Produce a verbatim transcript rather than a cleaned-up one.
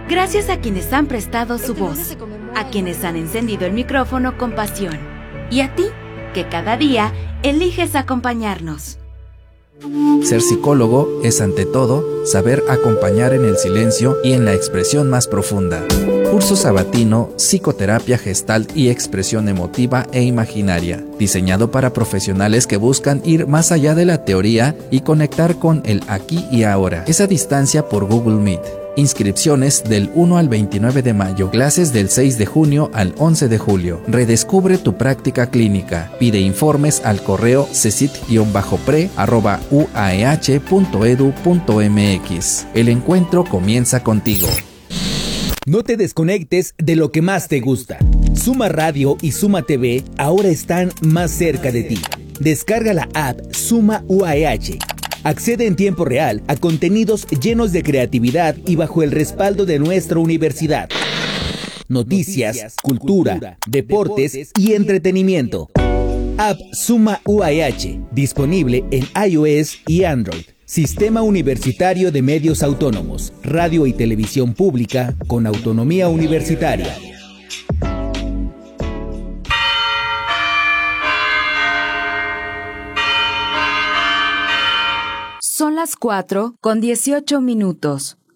Gracias a quienes han prestado su voz, a quienes han encendido el micrófono con pasión, y a ti, que cada día eliges acompañarnos. Ser psicólogo es, ante todo, saber acompañar en el silencio y en la expresión más profunda. Curso sabatino, psicoterapia gestalt y expresión emotiva e imaginaria, diseñado para profesionales que buscan ir más allá de la teoría y conectar con el aquí y ahora. Es a distancia por Google Meet. Inscripciones del uno al veintinueve de mayo, clases del seis de junio al once de julio. Redescubre tu práctica clínica. Pide informes al correo cesit pre arroba u a e h punto e d u punto m x. El encuentro comienza contigo. No te desconectes de lo que más te gusta. Suma Radio y Suma T V ahora están más cerca de ti. Descarga la app Suma U A E H. Accede en tiempo real a contenidos llenos de creatividad y bajo el respaldo de nuestra universidad. Noticias, cultura, deportes y entretenimiento. App Suma U A E H, disponible en iOS y Android. Sistema Universitario de Medios Autónomos, radio y televisión pública con autonomía universitaria. Son las cuatro con dieciocho minutos.